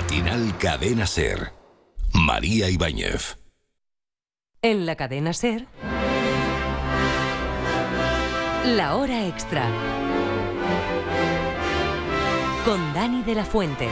Matinal Cadena SER. María Ibáñez. En la Cadena SER, La Hora Extra, con Dani de la Fuente.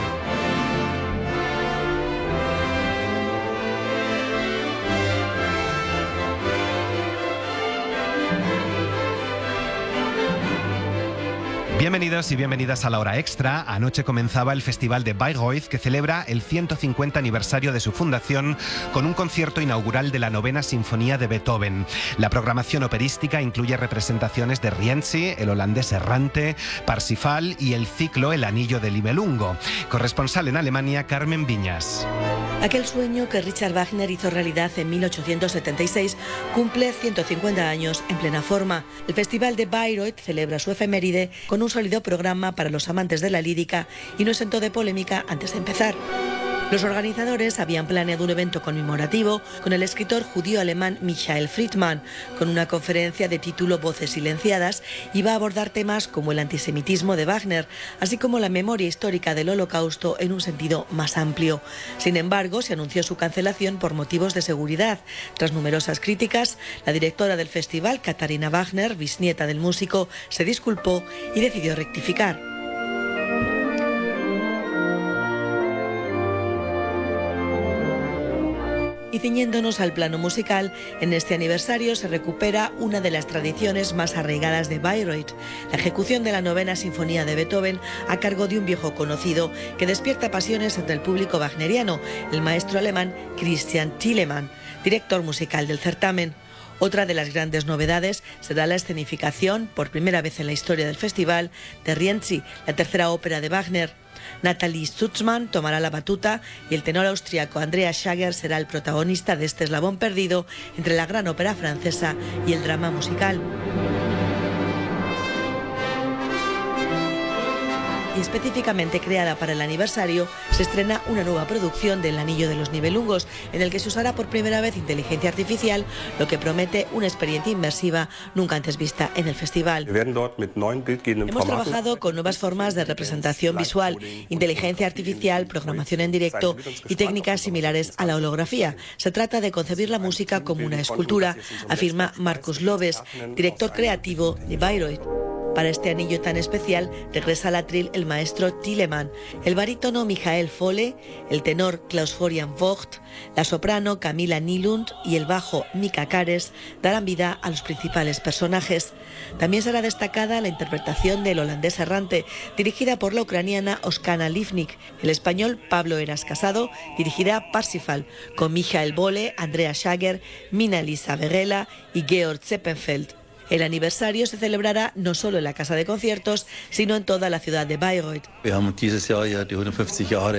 Bienvenidos y bienvenidas a La Hora Extra. Anoche comenzaba el Festival de Bayreuth, que celebra el 150 aniversario de su fundación con un concierto inaugural de la Novena Sinfonía de Beethoven. La programación operística incluye representaciones de Rienzi, el holandés errante, Parsifal y el ciclo El Anillo del Nibelungo. Corresponsal en Alemania, Carmen Viñas. Aquel sueño que Richard Wagner hizo realidad en 1876 cumple 150 años en plena forma. El Festival de Bayreuth celebra su efeméride con un sólido programa para los amantes de la lírica y no exento de polémica antes de empezar. Los organizadores habían planeado un evento conmemorativo con el escritor judío-alemán Michael Friedman, con una conferencia de título Voces silenciadas, y va a abordar temas como el antisemitismo de Wagner, así como la memoria histórica del Holocausto en un sentido más amplio. Sin embargo, se anunció su cancelación por motivos de seguridad. Tras numerosas críticas, la directora del festival, Katharina Wagner, bisnieta del músico, se disculpó y decidió rectificar. Y ciñéndonos al plano musical, en este aniversario se recupera una de las tradiciones más arraigadas de Bayreuth, la ejecución de la Novena Sinfonía de Beethoven a cargo de un viejo conocido que despierta pasiones entre el público wagneriano, el maestro alemán Christian Thielemann, director musical del certamen. Otra de las grandes novedades será la escenificación, por primera vez en la historia del festival, de Rienzi, la tercera ópera de Wagner. Nathalie Stutzmann tomará la batuta y el tenor austriaco Andreas Schager será el protagonista de este eslabón perdido entre la gran ópera francesa y el drama musical. Y específicamente creada para el aniversario, se estrena una nueva producción del Anillo de los Nibelungos, en el que se usará por primera vez inteligencia artificial, lo que promete una experiencia inmersiva nunca antes vista en el festival. Hemos trabajado con nuevas formas de representación visual, inteligencia artificial, programación en directo y técnicas similares a la holografía. Se trata de concebir la música como una escultura, afirma Markus Lobes, director creativo de Bayreuth. Para este anillo tan especial regresa al atril el maestro Thielemann, el barítono Michael Fohle, el tenor Klaus-Florian Vogt, la soprano Camilla Nylund y el bajo Mika Kares darán vida a los principales personajes. También será destacada la interpretación del holandés errante, dirigida por la ucraniana Oksana Livnik. El español Pablo Eras Casado dirigirá Parsifal, con Michael Bolle, Andreas Schager, Mina Lisa Vergela y Georg Zeppenfeld. El aniversario se celebrará no solo en la casa de conciertos, sino en toda la ciudad de Bayreuth.